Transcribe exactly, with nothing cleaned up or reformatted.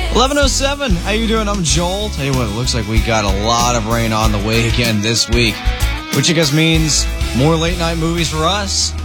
eleven oh seven, how you doing? I'm Joel. Tell you what, it looks like we got a lot of rain on the way again this week, which I guess means more late night movies for us.